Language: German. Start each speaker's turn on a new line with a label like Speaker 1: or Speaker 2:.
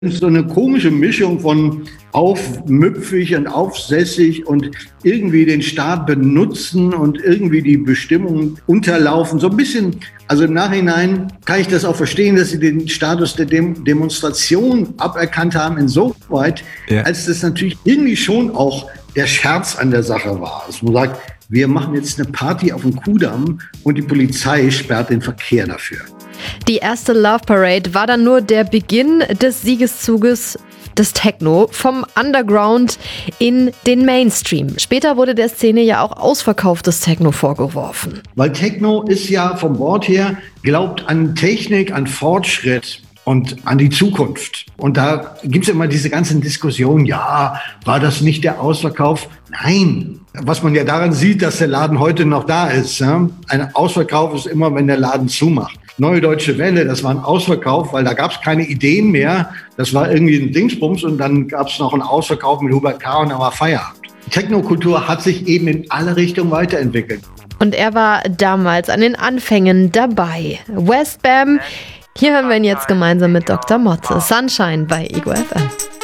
Speaker 1: So eine komische Mischung von aufmüpfig und aufsässig und irgendwie den Staat benutzen und irgendwie die Bestimmungen unterlaufen. So ein bisschen, also im Nachhinein kann ich das auch verstehen, dass sie den Status der Demonstration aberkannt haben, insoweit, als das natürlich irgendwie schon auch der Scherz an der Sache war. Dass man sagt, wir machen jetzt eine Party auf dem Kudamm und die Polizei sperrt den Verkehr dafür.
Speaker 2: Die erste Love Parade war dann nur der Beginn des Siegeszuges des Techno vom Underground in den Mainstream. Später wurde der Szene ja auch ausverkauftes Techno vorgeworfen.
Speaker 1: Weil Techno ist ja vom Wort her, glaubt an Technik, an Fortschritt und an die Zukunft. Und da gibt es immer diese ganzen Diskussionen, ja, war das nicht der Ausverkauf? Nein. Was man ja daran sieht, dass der Laden heute noch da ist. Ja? Ein Ausverkauf ist immer, wenn der Laden zumacht. Neue Deutsche Welle, das war ein Ausverkauf, weil da gab es keine Ideen mehr. Das war irgendwie ein Dingsbums und dann gab es noch einen Ausverkauf mit Hubert K. und dann war Feierabend. Die Technokultur hat sich eben in alle Richtungen weiterentwickelt.
Speaker 2: Und er war damals an den Anfängen dabei. Westbam, hier hören wir ihn jetzt gemeinsam mit Dr. Motte. Sunshine bei Ego FM.